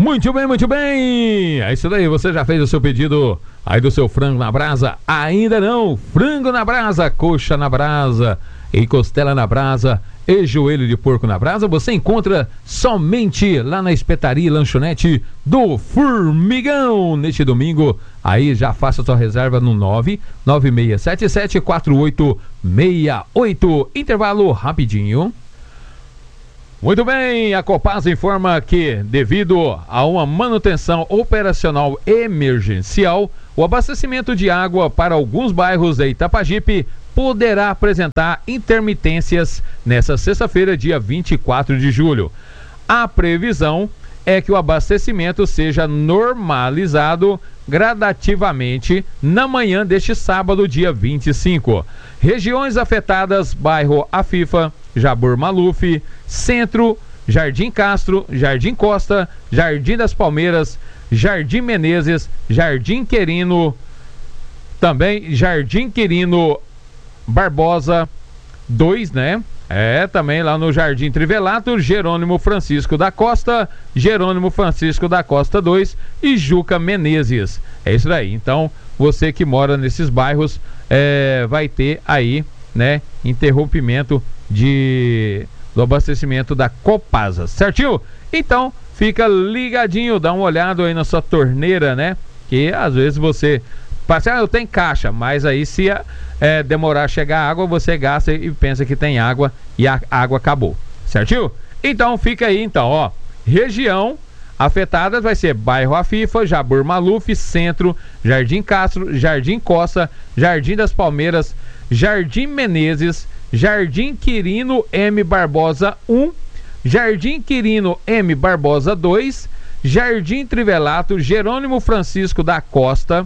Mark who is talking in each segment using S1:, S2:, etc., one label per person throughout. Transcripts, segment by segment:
S1: Muito bem, muito bem. É isso daí, você já fez o seu pedido aí do seu frango na brasa? Ainda não. Frango na brasa, coxa na brasa e costela na brasa e joelho de porco na brasa, você encontra somente lá na espetaria e lanchonete do Formigão. Neste domingo, aí já faça sua reserva no 996774868. Intervalo rapidinho. Muito bem, a Copasa informa que, devido a uma manutenção operacional emergencial, o abastecimento de água para alguns bairros de Itapajipe poderá apresentar intermitências nesta sexta-feira, dia 24 de julho. A previsão é que o abastecimento seja normalizado gradativamente na manhã deste sábado, dia 25. Regiões afetadas: bairro Afifa, Jabur Maluf, Centro, Jardim Castro, Jardim Costa, Jardim das Palmeiras, Jardim Menezes, Jardim Quirino, também Jardim Quirino Barbosa 2, né? Também lá no Jardim Trivelato, Jerônimo Francisco da Costa 2 e Juca Menezes. É isso daí. Então, você que mora nesses bairros vai ter aí, né, interrompimento do abastecimento da Copasa, certinho? Então, fica ligadinho, dá uma olhada aí na sua torneira, né? Que às vezes você passa, eu tenho caixa, mas aí se demorar a chegar a água, você gasta e pensa que tem água e a água acabou, certinho? Então, fica aí, então, ó, região afetadas vai ser bairro Afifa, Jabur Maluf, Centro, Jardim Castro, Jardim Costa, Jardim das Palmeiras, Jardim Menezes, Jardim Quirino M. Barbosa 1, Jardim Quirino M. Barbosa 2, Jardim Trivelato, Jerônimo Francisco da Costa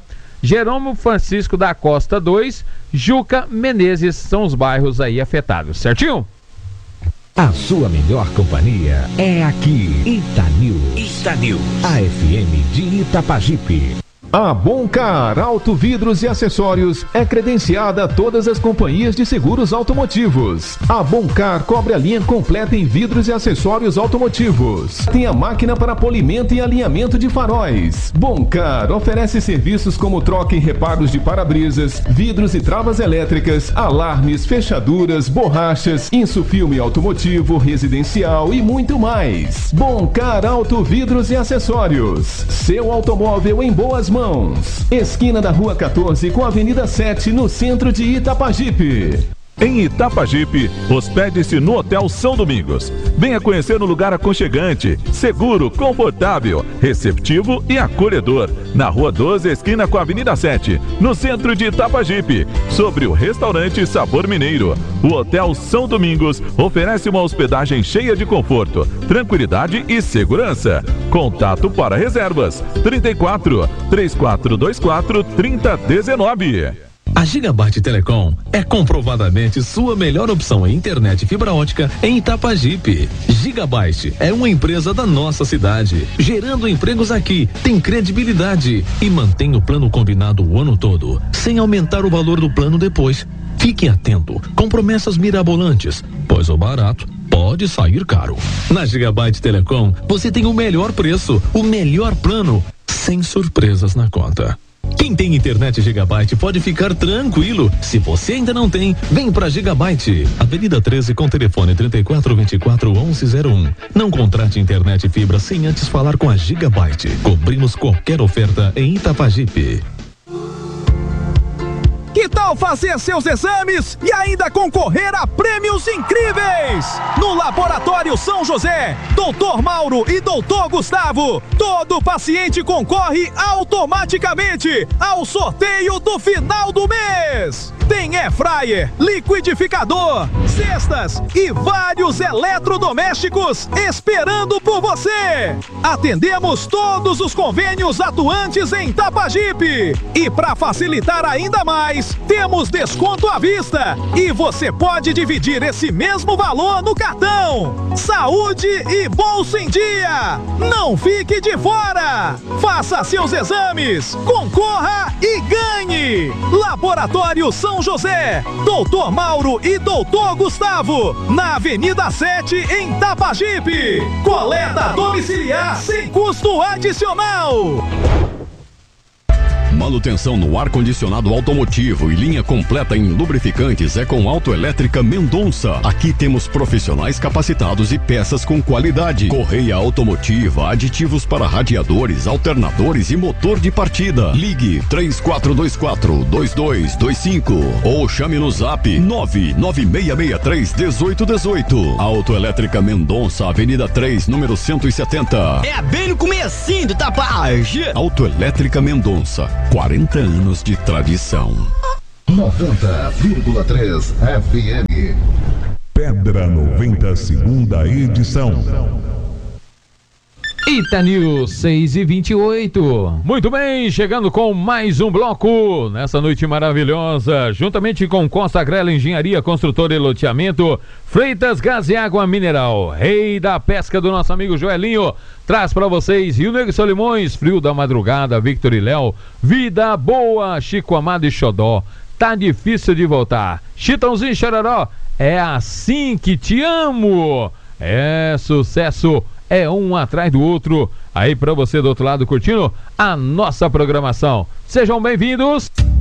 S1: 2, Juca Menezes, são os bairros aí afetados, certinho?
S2: A sua melhor companhia é aqui, Itanews, a FM de Itapajipe.
S3: A Boncar Auto Vidros e Acessórios é credenciada a todas as companhias de seguros automotivos. A Boncar cobre a linha completa em vidros e acessórios automotivos. Tem a máquina para polimento e alinhamento de faróis. Boncar oferece serviços como troca e reparos de para-brisas, vidros e travas elétricas, alarmes, fechaduras, borrachas, insufilme automotivo, residencial e muito mais. Boncar Auto Vidros e Acessórios. Seu automóvel em boas mãos. Esquina da Rua 14 com a Avenida 7, no centro de Itapajipe.
S4: Em Itapajipe, hospede-se no Hotel São Domingos. Venha conhecer um lugar aconchegante, seguro, confortável, receptivo e acolhedor. Na Rua 12, esquina com a Avenida 7, no centro de Itapajipe, sobre o restaurante Sabor Mineiro. O Hotel São Domingos oferece uma hospedagem cheia de conforto, tranquilidade e segurança. Contato para reservas: 34 3424 3019.
S5: A Gigabyte Telecom é comprovadamente sua melhor opção em internet e fibra ótica em Itapajipe. Gigabyte é uma empresa da nossa cidade, gerando empregos aqui, tem credibilidade e mantém o plano combinado o ano todo, sem aumentar o valor do plano depois. Fique atento com promessas mirabolantes, pois o barato pode sair caro. Na Gigabyte Telecom, você tem o melhor preço, o melhor plano, sem surpresas na conta. Quem tem internet Gigabyte pode ficar tranquilo. Se você ainda não tem, vem pra Gigabyte. Avenida 13 com telefone 3424-1101. Não contrate internet fibra sem antes falar com a Gigabyte. Cobrimos qualquer oferta em Itapajipe.
S6: Que tal fazer seus exames e ainda concorrer a prêmios incríveis? No Laboratório São José, Dr. Mauro e Dr. Gustavo, todo paciente concorre automaticamente ao sorteio do final do mês. Tem air fryer, liquidificador, cestas e vários eletrodomésticos esperando por você. Atendemos todos os convênios atuantes em Itapajipe. E para facilitar ainda mais, temos desconto à vista e você pode dividir esse mesmo valor no cartão. Saúde e bolso em dia. Não fique de fora. Faça seus exames, concorra e ganhe. Laboratório São José, Dr. Mauro e Dr. Gustavo, na Avenida 7 em Itapajipe. Coleta domiciliar. domiciliar sem custo adicional.
S7: Manutenção no ar-condicionado automotivo e linha completa em lubrificantes é com Autoelétrica Mendonça. Aqui temos profissionais capacitados e peças com qualidade. Correia automotiva, aditivos para radiadores, alternadores e motor de partida. Ligue 3424-2225 ou chame no zap 99663-1818. Autoelétrica Mendonça, Avenida 3, número 170.
S8: É bem no comecinho do Tapage.
S7: Autoelétrica Mendonça, 40 anos de tradição.
S9: 90,3 FM.
S10: Pedra 90, segunda edição.
S1: Itanil 6h28. Muito bem, chegando com mais um bloco nessa noite maravilhosa, juntamente com Costa Grela Engenharia, construtora e loteamento, Freitas Gás e Água Mineral, rei da pesca do nosso amigo Joelinho, traz pra vocês Rio Negro e Solimões, Frio da Madrugada, Victor e Léo, Vida Boa, Chico Amado e Xodó, Tá Difícil de Voltar, Chitãozinho e Chororó, É Assim Que Te Amo, é sucesso. É um atrás do outro. Aí pra você do outro lado curtindo a nossa programação. Sejam bem-vindos.